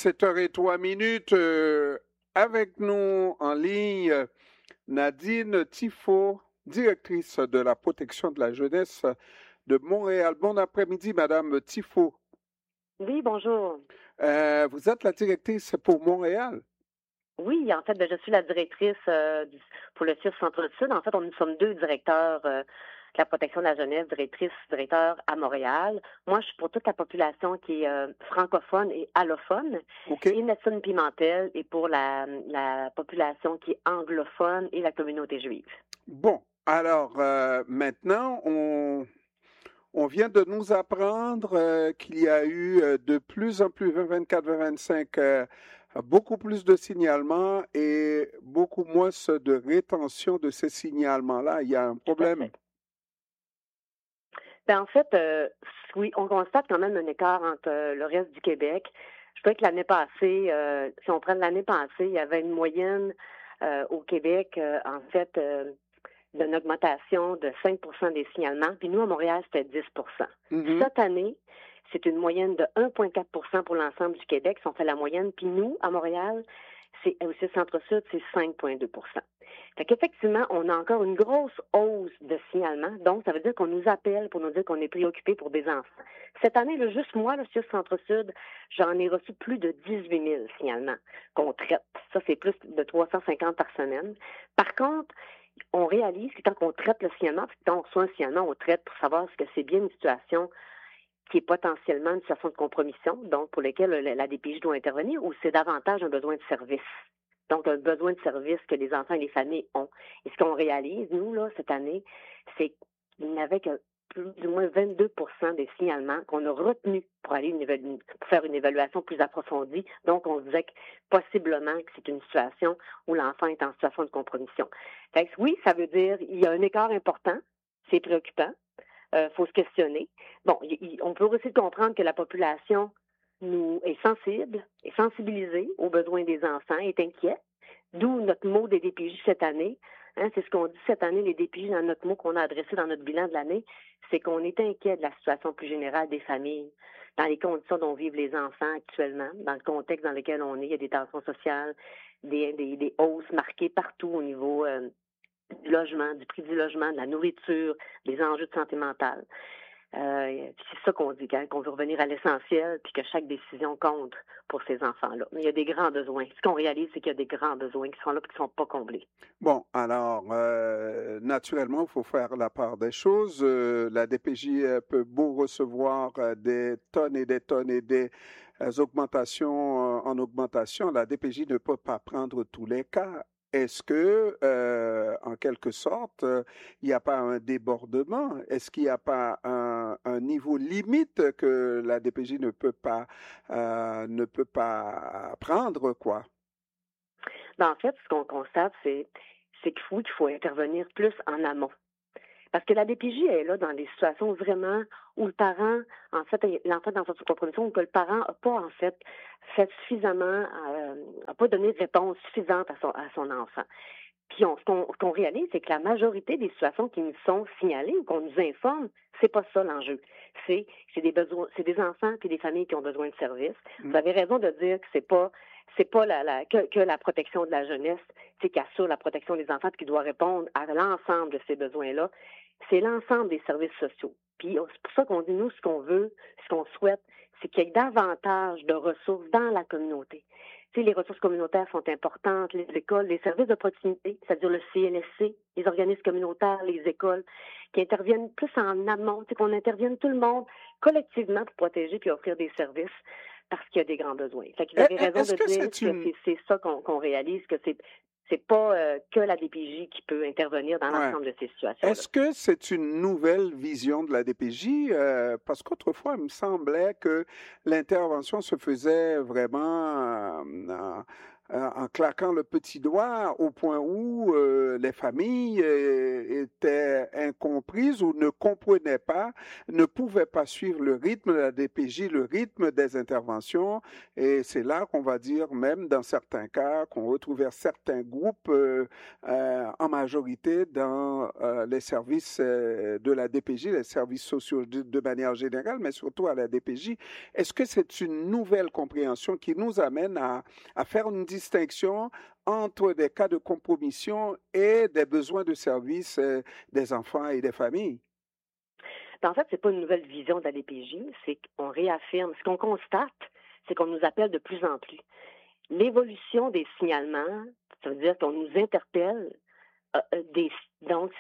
7h03. Avec nous en ligne, Nadine Tifo, directrice de la protection de la jeunesse de Montréal. Bon après-midi, Madame Tifo. Oui, bonjour. Vous êtes la directrice pour Montréal? Oui, en fait, je suis la directrice pour le CIUS Centre-Sud. En fait, nous sommes deux directeurs de la protection de la jeunesse, directeur à Montréal. Moi, je suis pour toute la population qui est francophone et allophone. OK. Et Nadine Pimentel est pour la population qui est anglophone et la communauté juive. Bon, alors maintenant, on vient de nous apprendre qu'il y a eu de plus en plus, 2024, 2025, beaucoup plus de signalements et beaucoup moins de rétention de ces signalements-là. Il y a un problème. En fait, oui, on constate quand même un écart entre le reste du Québec. Je peux que l'année passée, si on prend l'année passée, il y avait une moyenne au Québec, en fait, d'une augmentation de 5 des signalements. Puis nous, à Montréal, c'était 10 Cette année, c'est une moyenne de 1,4 pour l'ensemble du Québec, si on fait la moyenne. Puis nous, à Montréal, c'est aussi Centre-Sud, c'est 5,2 Fait qu'effectivement, on a encore une grosse hausse de signalements. Donc, ça veut dire qu'on nous appelle pour nous dire qu'on est préoccupé pour des enfants. Cette année, là, juste moi, là, sur Centre-Sud, j'en ai reçu plus de 18 000 signalements qu'on traite. Ça, c'est plus de 350 par semaine. Par contre, on réalise que quand on traite le signalement, parce que quand on reçoit un signalement, on traite pour savoir ce que c'est bien une situation qui est potentiellement une situation de compromission, donc pour laquelle la DPJ doit intervenir, ou c'est davantage un besoin de service. Donc, un besoin de service que les enfants et les familles ont. Et ce qu'on réalise, nous, là, cette année, c'est qu'il n'y avait que plus ou moins 22 des signalements qu'on a retenus pour aller pour faire une évaluation plus approfondie. Donc, on disait que possiblement que c'est une situation où l'enfant est en situation de compromission. Fait que oui, ça veut dire qu'il y a un écart important, c'est préoccupant, faut se questionner. Bon, on peut aussi comprendre que la population nous est sensible, est sensibilisée aux besoins des enfants, est inquiète, d'où notre mot des DPJ cette année. C'est ce qu'on dit cette année, les DPJ, dans notre mot qu'on a adressé dans notre bilan de l'année, c'est qu'on est inquiet de la situation plus générale des familles, dans les conditions dont vivent les enfants actuellement, dans le contexte dans lequel on est. Il y a des tensions sociales, des hausses marquées partout au niveau du logement, du prix du logement, de la nourriture, des enjeux de santé mentale. C'est ça qu'on dit, qu'on veut revenir à l'essentiel, puis que chaque décision compte pour ces enfants-là. Mais il y a des grands besoins. Ce qu'on réalise, c'est qu'il y a des grands besoins qui sont là et qui ne sont pas comblés. Bon, alors, naturellement, il faut faire la part des choses. La DPJ peut beau recevoir des tonnes et des tonnes et des augmentations en augmentation. La DPJ ne peut pas prendre tous les cas. Est-ce que, en quelque sorte, il n'y a pas un débordement? Est-ce qu'il n'y a pas un niveau limite que la DPJ ne peut pas prendre, quoi? En fait, ce qu'on constate, c'est qu'il faut intervenir plus en amont. Parce que la DPJ est là dans des situations vraiment où le parent, en fait, l'enfant dans sa compromission, où que le parent n'a pas, en fait suffisamment, n'a pas donné de réponse suffisante à son enfant. Puis ce qu'on réalise, c'est que la majorité des situations qui nous sont signalées ou qu'on nous informe, c'est pas ça l'enjeu. C'est des besoins, c'est des enfants et des familles qui ont besoin de services. Vous avez raison de dire que c'est pas que la protection de la jeunesse, qui assure la protection des enfants, qui doit répondre à l'ensemble de ces besoins-là. C'est l'ensemble des services sociaux. Puis c'est pour ça qu'on dit, nous, ce qu'on veut, ce qu'on souhaite, c'est qu'il y ait davantage de ressources dans la communauté. Les ressources communautaires sont importantes, les écoles, les services de proximité, c'est-à-dire le CLSC, les organismes communautaires, les écoles, qui interviennent plus en amont, qu'on intervienne tout le monde collectivement pour protéger puis offrir des services parce qu'il y a des grands besoins. Fait qu'ils avaient raison de dire que c'est ça qu'on réalise, que c'est pas que la DPJ qui peut intervenir dans l'ensemble de ces situations-là. Est-ce que c'est une nouvelle vision de la DPJ? Parce qu'autrefois, il me semblait que l'intervention se faisait vraiment en claquant le petit doigt au point où les familles étaient incomprises ou ne comprenaient pas, ne pouvaient pas suivre le rythme de la DPJ, le rythme des interventions. Et c'est là qu'on va dire, même dans certains cas, qu'on retrouvait certains groupes en majorité dans les services de la DPJ, les services sociaux de manière générale, mais surtout à la DPJ. Est-ce que c'est une nouvelle compréhension qui nous amène à faire une distinction entre des cas de compromission et des besoins de service des enfants et des familles? En fait, c'est pas une nouvelle vision de la DPJ, c'est qu'on réaffirme. Ce qu'on constate, c'est qu'on nous appelle de plus en plus. L'évolution des signalements, ça veut dire qu'on nous interpelle. Donc,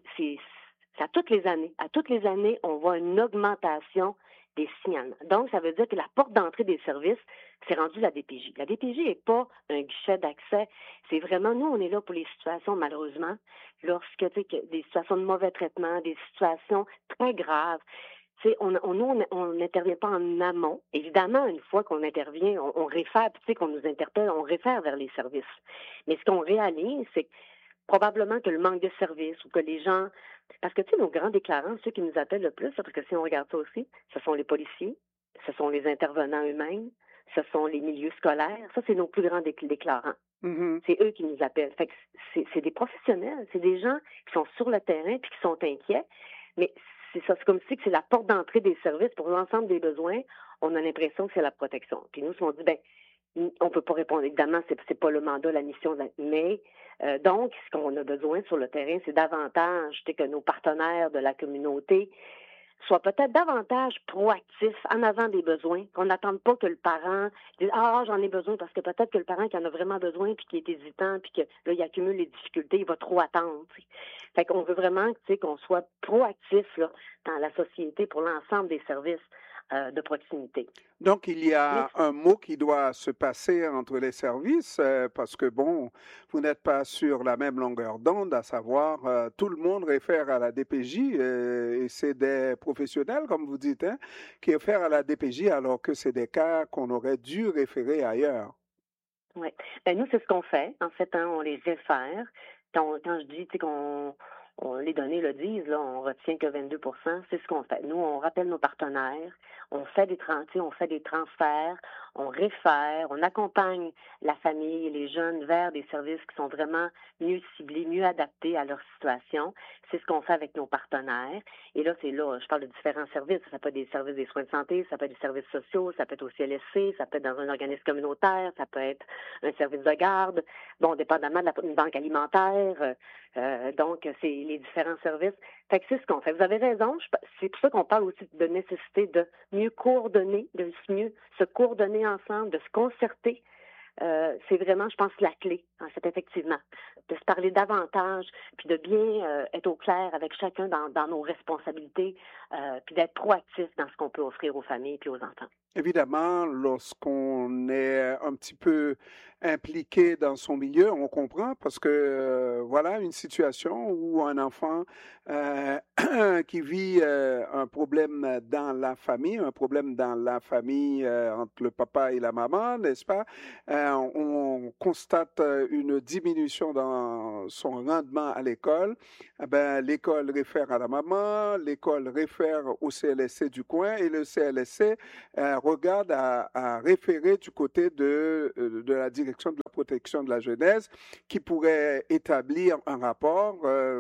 c'est à toutes les années. À toutes les années, on voit une augmentation des signalements. Donc, ça veut dire que la porte d'entrée des services, c'est rendu la DPJ. La DPJ n'est pas un guichet d'accès. C'est vraiment, nous, on est là pour les situations, malheureusement, lorsque, tu sais, des situations de mauvais traitement, des situations très graves. Tu sais, on n'intervient pas en amont. Évidemment, une fois qu'on intervient, on réfère, tu sais, qu'on nous interpelle, on réfère vers les services. Mais ce qu'on réalise, c'est que probablement que le manque de services ou que les gens... Parce que, tu sais, nos grands déclarants, ceux qui nous appellent le plus, parce que si on regarde ça aussi, ce sont les policiers, ce sont les intervenants eux-mêmes, ce sont les milieux scolaires. Ça, c'est nos plus grands déclarants. Mm-hmm. C'est eux qui nous appellent. Fait que c'est des professionnels, c'est des gens qui sont sur le terrain puis qui sont inquiets. Mais c'est ça, c'est comme si c'est la porte d'entrée des services pour l'ensemble des besoins. On a l'impression que c'est la protection. Puis nous, on dit, ben, on peut pas répondre. Évidemment, c'est pas le mandat, la mission, mais donc, ce qu'on a besoin sur le terrain, c'est davantage que nos partenaires de la communauté soient peut-être davantage proactifs en avant des besoins, qu'on n'attende pas que le parent dise ah j'en ai besoin parce que peut-être que le parent qui en a vraiment besoin puis qui est hésitant puis que là il accumule les difficultés, il va trop attendre. T'sais. Fait qu'on veut vraiment qu'on soit proactif là, dans la société pour l'ensemble des services de proximité. Donc, il y a un mot qui doit se passer entre les services parce que, bon, vous n'êtes pas sur la même longueur d'onde, à savoir, tout le monde réfère à la DPJ et c'est des professionnels, comme vous dites, hein, qui réfèrent à la DPJ alors que c'est des cas qu'on aurait dû référer ailleurs. Oui. Ben, nous, c'est ce qu'on fait. En fait, hein, on les réfère. Quand je dis qu'on les données le disent, là, on retient que 22 c'est ce qu'on fait. Nous, on rappelle nos partenaires, on fait des transferts, on réfère, on accompagne la famille et les jeunes vers des services qui sont vraiment mieux ciblés, mieux adaptés à leur situation. C'est ce qu'on fait avec nos partenaires. Et là, je parle de différents services. Ça peut être des services des soins de santé, ça peut être des services sociaux, ça peut être au CLSC, ça peut être dans un organisme communautaire, ça peut être un service de garde, bon, dépendamment d'une banque alimentaire. Donc, c'est les différents services. Fait que c'est ce qu'on fait. Vous avez raison. C'est pour ça qu'on parle aussi de nécessité de mieux coordonner, de mieux se coordonner ensemble, de se concerter. C'est vraiment, je pense, la clé, en fait, effectivement, de se parler davantage, puis de bien être au clair avec chacun dans nos responsabilités, puis d'être proactif dans ce qu'on peut offrir aux familles et aux enfants. Évidemment, lorsqu'on est un petit peu impliqué dans son milieu, on comprend parce que voilà une situation où un enfant qui vit un problème dans la famille, entre le papa et la maman, n'est-ce pas? On constate une diminution dans son rendement à l'école. Eh ben, l'école réfère à la maman, l'école réfère au CLSC du coin et le CLSC regarde à référer du côté de la direction de la protection de la jeunesse qui pourrait établir un rapport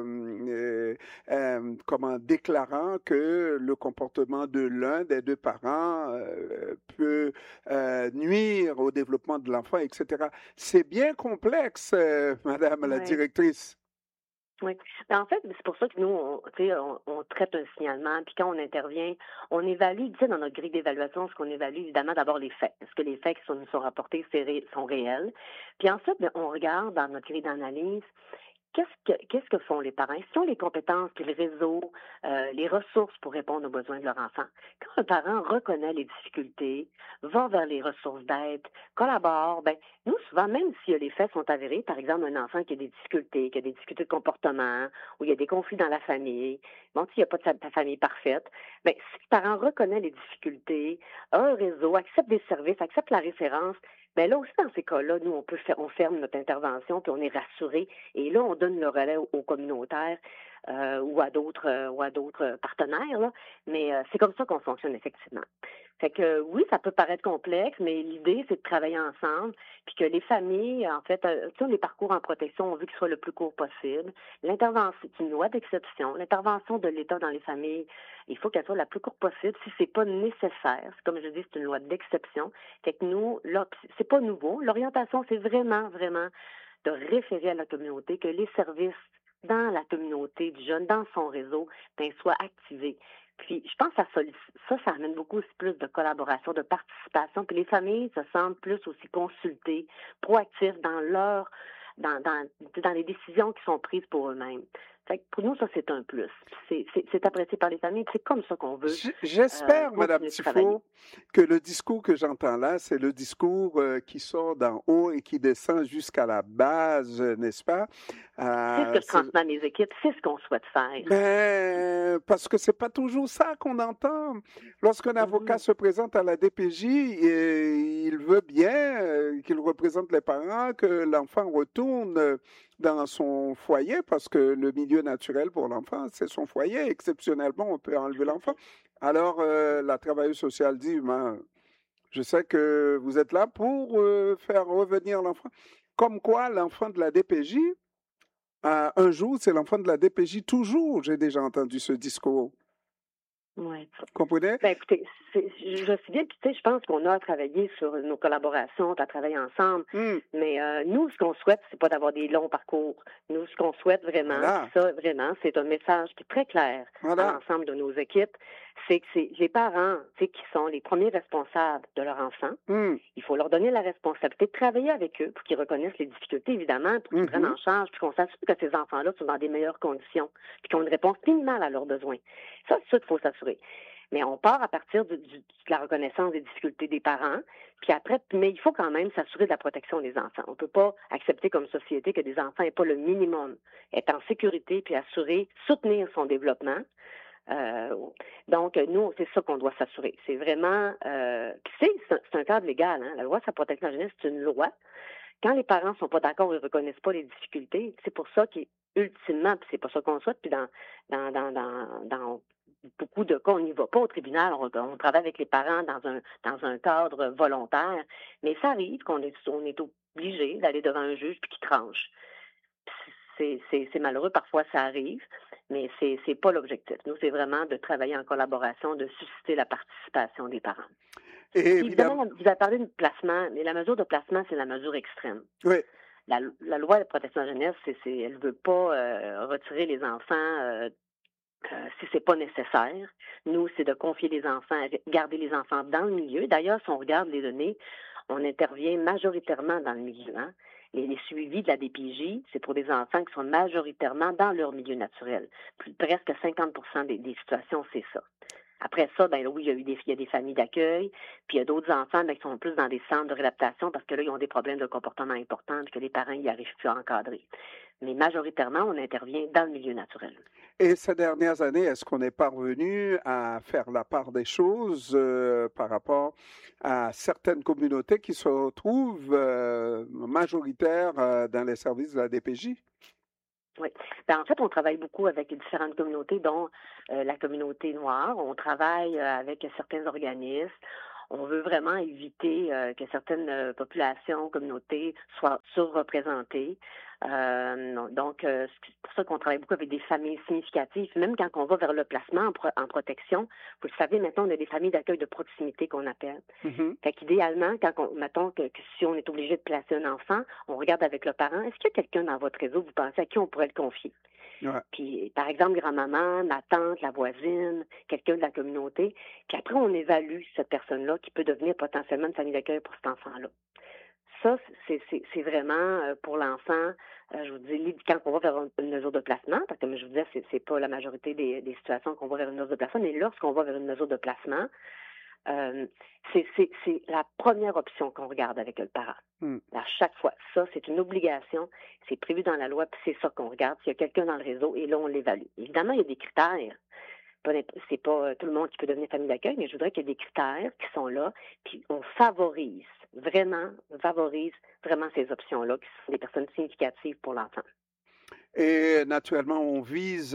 déclarant que le comportement de l'un des deux parents peut nuire au développement de l'enfant, etc. C'est bien complexe, Madame la directrice. Oui. En fait, c'est pour ça que nous, on traite un signalement, puis quand on intervient, on évalue, tu sais, dans notre grille d'évaluation, ce qu'on évalue, évidemment, d'abord les faits. Est-ce que les faits qui nous sont rapportés sont réels? Puis ensuite, on regarde dans notre grille d'analyse qu'est-ce que font les parents? Ils ont les compétences, puis le réseau, les ressources pour répondre aux besoins de leur enfant. Quand un parent reconnaît les difficultés, va vers les ressources d'aide, collabore, ben nous, souvent, même si les faits sont avérés, par exemple, un enfant qui a des difficultés, qui a des difficultés de comportement, ou il y a des conflits dans la famille, bon, s'il n'y a pas de famille parfaite, ben si le parent reconnaît les difficultés, a un réseau, accepte des services, accepte la référence, ben là aussi, dans ces cas-là, nous, on ferme notre intervention, puis on est rassuré. Et là, on donne le relais aux communautaires ou à d'autres partenaires, là. Mais c'est comme ça qu'on fonctionne effectivement. Fait que oui, ça peut paraître complexe, mais l'idée, c'est de travailler ensemble, puis que les familles, en fait, tu sais, les parcours en protection, on veut qu'ils soient le plus court possible. L'intervention, c'est une loi d'exception. L'intervention de l'État dans les familles, il faut qu'elle soit la plus courte possible si c'est pas nécessaire. Comme je dis, c'est une loi d'exception. Fait que nous, là, c'est pas nouveau. L'orientation, c'est vraiment, vraiment de référer à la communauté, que les services dans la communauté du jeune, dans son réseau, ben, soient activés. Puis, je pense que ça amène beaucoup aussi plus de collaboration, de participation. Puis, les familles se sentent plus aussi consultées, proactives dans les décisions qui sont prises pour eux-mêmes. Fait que pour nous, ça, c'est un plus. C'est apprécié par les familles. C'est comme ça qu'on veut J'espère, Madame continuer de travailler. Tifo, que le discours que j'entends là, c'est le discours qui sort d'en haut et qui descend jusqu'à la base, n'est-ce pas? C'est ce que je transmets à mes équipes, c'est ce qu'on souhaite faire. Ben, parce que c'est pas toujours ça qu'on entend. Lorsqu'un avocat se présente à la DPJ, il veut bien qu'il représente les parents, que l'enfant retourne dans son foyer, parce que le milieu naturel pour l'enfant, c'est son foyer. Exceptionnellement, on peut enlever l'enfant. Alors, la travailleuse sociale dit, ben, je sais que vous êtes là pour faire revenir l'enfant. Comme quoi, l'enfant de la DPJ, un jour, c'est l'enfant de la DPJ, toujours, j'ai déjà entendu ce discours. Oui. Comprenez? Ben écoutez, je suis bien, puis tu sais, je pense qu'on a travaillé sur nos collaborations, on a travaillé ensemble, mais nous, ce qu'on souhaite, c'est pas d'avoir des longs parcours. Nous, ce qu'on souhaite vraiment, Voilà. ça, vraiment, c'est un message qui est très clair à l'ensemble de nos équipes, c'est que c'est les parents, tu sais, qui sont les premiers responsables de leur enfant. Il faut leur donner la responsabilité de travailler avec eux pour qu'ils reconnaissent les difficultés, évidemment, pour qu'ils prennent en charge, puis qu'on s'assure que ces enfants-là sont dans des meilleures conditions, puis qu'ils ont une réponse minimale à leurs besoins. Ça, c'est ça qu'il faut s'assurer. Mais on part à partir de la reconnaissance des difficultés des parents, puis après, mais il faut quand même s'assurer de la protection des enfants. On ne peut pas accepter comme société que des enfants n'aient pas le minimum, être en sécurité, puis assurer, soutenir son développement. Donc, nous, c'est ça qu'on doit s'assurer. C'est vraiment, c'est un cadre légal. Hein? La loi sur la protection de la jeunesse, c'est une loi. Quand les parents sont pas d'accord, ils reconnaissent pas les difficultés. C'est pour ça qu'ultimement, puis c'est pas ça qu'on souhaite. Puis dans beaucoup de cas, on n'y va pas au tribunal. On travaille avec les parents dans un cadre volontaire. Mais ça arrive qu'on est obligé d'aller devant un juge puis qui tranche. C'est malheureux, parfois ça arrive, mais c'est pas l'objectif. Nous, c'est vraiment de travailler en collaboration, de susciter la participation des parents. Et évidemment, vous avez parlé de placement, mais la mesure de placement, c'est la mesure extrême. Oui. La loi de protection de la jeunesse, elle ne veut pas retirer les enfants si c'est pas nécessaire. Nous, c'est de confier les enfants, garder les enfants dans le milieu. D'ailleurs, si on regarde les données, on intervient majoritairement dans le milieu. Hein? Les suivis de la DPJ, c'est pour des enfants qui sont majoritairement dans leur milieu naturel. Presque 50% des situations, c'est ça. Après ça, ben oui, il y a des familles d'accueil, puis il y a d'autres enfants qui sont plus dans des centres de réadaptation parce que là, ils ont des problèmes de comportement importants et que les parents y arrivent plus à encadrer. Mais majoritairement, on intervient dans le milieu naturel. Et ces dernières années, est-ce qu'on est parvenu à faire la part des choses par rapport à certaines communautés qui se retrouvent majoritaires dans les services de la DPJ? Oui. En fait, on travaille beaucoup avec différentes communautés, dont la communauté noire. On travaille avec certains organismes. On veut vraiment éviter que certaines populations, communautés soient surreprésentées. Donc, c'est pour ça qu'on travaille beaucoup avec des familles significatives. Même quand on va vers le placement en protection, vous le savez, maintenant, on a des familles d'accueil de proximité qu'on appelle. Fait qu'idéalement, mettons que si on est obligé de placer un enfant, on regarde avec le parent, est-ce qu'il y a quelqu'un dans votre réseau, vous pensez à qui on pourrait le confier? Ouais. Puis, par exemple, grand-maman, ma tante, la voisine, quelqu'un de la communauté. Puis après, on évalue cette personne-là qui peut devenir potentiellement une famille d'accueil pour cet enfant-là. Ça, c'est vraiment pour l'enfant, je vous dis, quand on va vers une mesure de placement, parce que comme je vous disais, c'est pas la majorité des situations qu'on va vers une mesure de placement, mais lorsqu'on va vers une mesure de placement, euh, c'est la première option qu'on regarde avec le parent. Mm. À chaque fois. Ça, c'est une obligation, c'est prévu dans la loi, puis c'est ça qu'on regarde. S'il y a quelqu'un dans le réseau, et là, on l'évalue. Évidemment, il y a des critères. C'est pas tout le monde qui peut devenir famille d'accueil, mais je voudrais qu'il y ait des critères qui sont là, puis on favorise vraiment ces options-là, qui sont des personnes significatives pour l'enfant. Et naturellement, on vise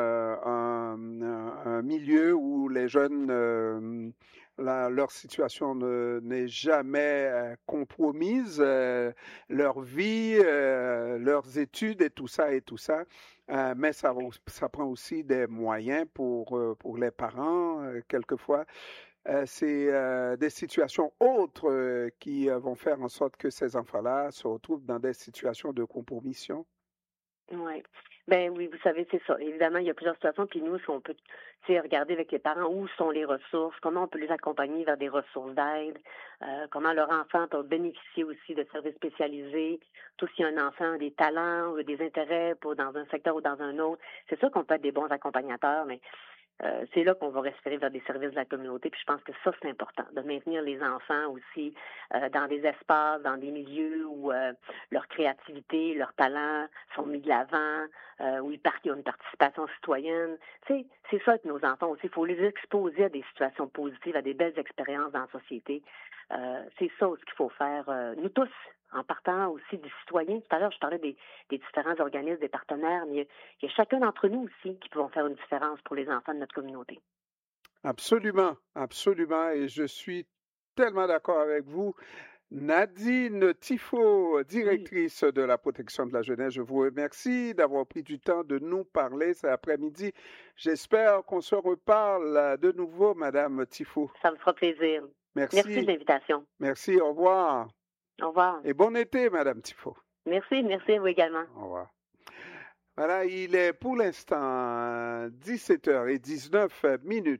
un milieu où les jeunes, leur situation n'est jamais compromise, leur vie, leurs études et tout ça, mais ça prend aussi des moyens pour les parents, quelquefois. C'est des situations autres qui vont faire en sorte que ces enfants-là se retrouvent dans des situations de compromission. Ouais. Ben oui, vous savez, c'est ça. Évidemment, il y a plusieurs situations, puis nous, si on peut, tu sais, regarder avec les parents où sont les ressources, comment on peut les accompagner vers des ressources d'aide, comment leur enfant peut bénéficier aussi de services spécialisés, tout s'il y a un enfant a des talents ou des intérêts pour dans un secteur ou dans un autre. C'est sûr qu'on peut être des bons accompagnateurs, mais c'est là qu'on va respirer vers des services de la communauté. Puis je pense que ça, c'est important, de maintenir les enfants aussi dans des espaces, dans des milieux où leur créativité, leurs talents sont mis de l'avant, où il y a une participation citoyenne. Tu sais, c'est ça que nos enfants aussi. Il faut les exposer à des situations positives, à des belles expériences dans la société. C'est ça ce qu'il faut faire. Nous tous, en partant aussi des citoyens. Tout à l'heure, je parlais des différents organismes, des partenaires, mais il y a chacun d'entre nous aussi qui pouvons faire une différence pour les enfants de notre communauté. Absolument, absolument. Et je suis tellement d'accord avec vous. Nadine Tifo, Oui, directrice de la protection de la jeunesse, je vous remercie d'avoir pris du temps de nous parler cet après-midi. J'espère qu'on se reparle de nouveau, Madame Tifo. ça me fera plaisir. Merci de Merci, l'invitation. merci, au revoir. Au revoir. Et bon été, Madame Tifo. Merci à vous également. Au revoir. Voilà, il est pour l'instant 17h19.